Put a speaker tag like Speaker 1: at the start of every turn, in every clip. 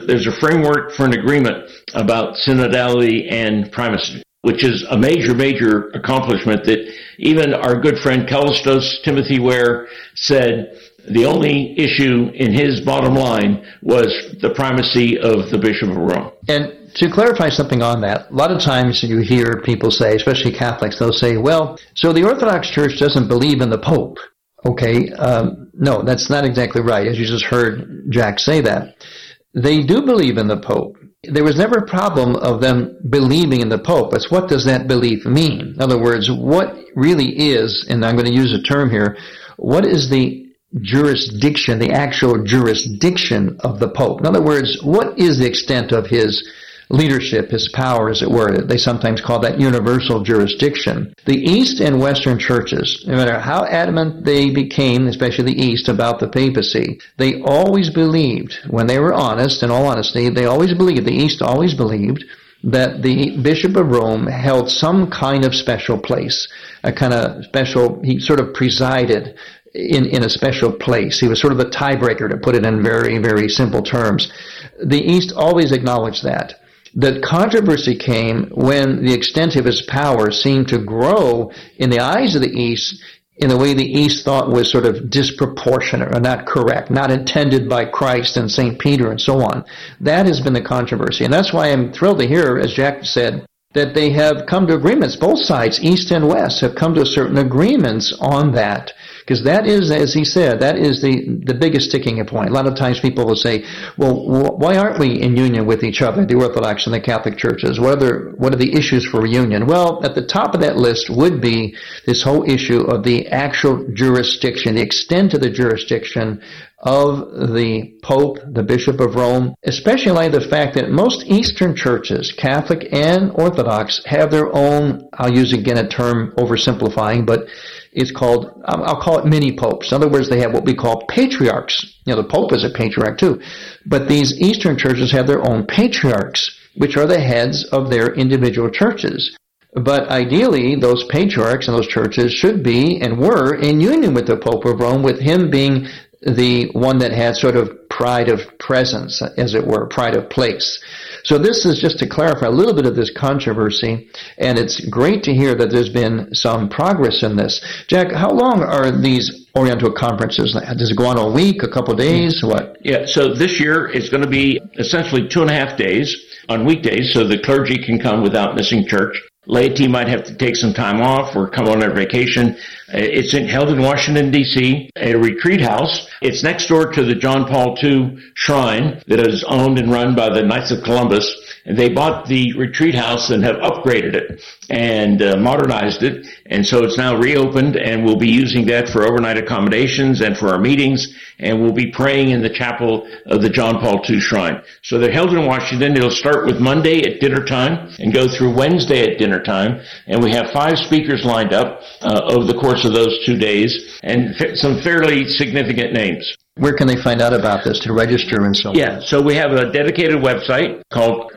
Speaker 1: there's a framework for an agreement about synodality and primacy, which is a major, major accomplishment that even our good friend Callistos Timothy Ware said the only issue in his bottom line was the primacy of the Bishop of Rome.
Speaker 2: And to clarify something on that, a lot of times you hear people say, especially Catholics, they'll say, well, so the Orthodox Church doesn't believe in the Pope. Okay, no, that's not exactly right, as you just heard Jack say that. They do believe in the Pope. There was never a problem of them believing in the Pope. It's what does that belief mean? In other words, what really is, and I'm going to use a term here, what is the jurisdiction, the actual jurisdiction of the Pope? In other words, what is the extent of his leadership, his power, as it were? They sometimes call that universal jurisdiction. The East and Western churches, no matter how adamant they became, especially the East, about the papacy, they always believed, when they were honest, in all honesty, they always believed, the East always believed, that the Bishop of Rome held some kind of special place, a kind of special, he sort of presided in a special place. He was sort of the tiebreaker, to put it in very, very simple terms. The East always acknowledged that. The controversy came when the extent of his power seemed to grow in the eyes of the East in a way the East thought was sort of disproportionate or not correct, not intended by Christ and St. Peter and so on. That has been the controversy. And that's why I'm thrilled to hear, as Jack said, that they have come to agreements. Both sides, East and West, have come to certain agreements on that. Because that is, as he said, that is the biggest sticking point. A lot of times people will say, well, why aren't we in union with each other, the Orthodox and the Catholic churches? What are the issues for reunion? Well, at the top of that list would be this whole issue of the actual jurisdiction, the extent of the jurisdiction of the Pope, the Bishop of Rome, especially in light of the fact that most Eastern churches, Catholic and Orthodox, have their own, I'll use again a term oversimplifying, but it's called, I'll call it mini popes. In other words, they have what we call patriarchs. You know, the Pope is a patriarch too. But these Eastern churches have their own patriarchs, which are the heads of their individual churches. But ideally, those patriarchs and those churches should be and were in union with the Pope of Rome, with him being the one that had sort of pride of presence, as it were, pride of place. So this is just to clarify a little bit of this controversy, and it's great to hear that there's been some progress in this. Jack, how long are these Oriental conferences? Does it go on a week, a couple of days, what?
Speaker 1: Yeah, so this year it's going to be essentially 2.5 days on weekdays, so the clergy can come without missing church. Laity might have to take some time off or come on their vacation. It's held in Washington, D.C., at a retreat house. It's next door to the John Paul II shrine that is owned and run by the Knights of Columbus. And they bought the retreat house and have upgraded it and modernized it. And so it's now reopened, and we'll be using that for overnight accommodations and for our meetings. And we'll be praying in the chapel of the John Paul II shrine. So they're held in Washington. It'll start with Monday at dinner time and go through Wednesday at dinner time. And we have 5 speakers lined up over the course of those 2 days, and some fairly significant names.
Speaker 2: Where can they find out about this to register and so on?
Speaker 1: Yeah, so we have a dedicated website called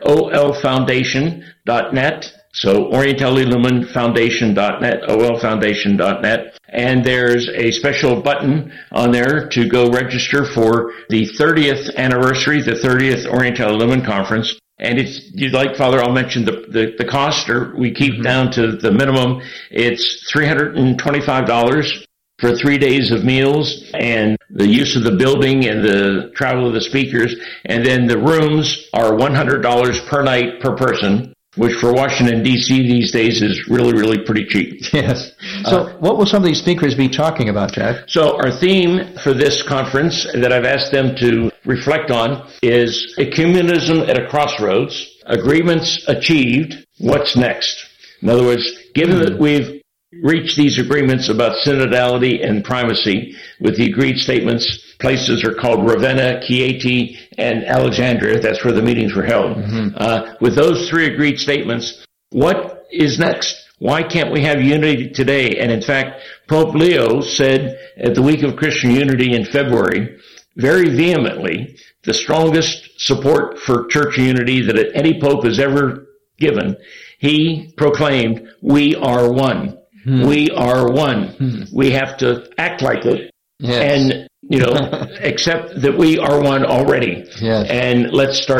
Speaker 1: olfoundation.net. So OrientalIluminFoundation.net, olfoundation.net. And there's a special button on there to go register for the 30th anniversary, the 30th Oriental Illumin Conference. And if you'd like, Father, I'll mention the cost, or we keep down to the minimum. It's $325 for 3 days of meals and the use of the building and the travel of the speakers. And then the rooms are $100 per night per person, which for Washington, D.C. these days is really, really pretty cheap.
Speaker 2: Yes. So what will some of these speakers be talking about, Jack?
Speaker 1: So our theme for this conference that I've asked them to reflect on is ecumenism at a crossroads, agreements achieved, what's next? In other words, given that we've reached these agreements about synodality and primacy with the agreed statements, places are called Ravenna, Chieti, and Alexandria. That's where the meetings were held. With those 3 agreed statements, what is next? Why can't we have unity today? And in fact, Pope Leo said at the Week of Christian Unity in February, very vehemently, the strongest support for church unity that any pope has ever given, he proclaimed, we are one. We are one. We have to act like it.
Speaker 2: Yes.
Speaker 1: And, accept that we are one already.
Speaker 2: Yes.
Speaker 1: And let's start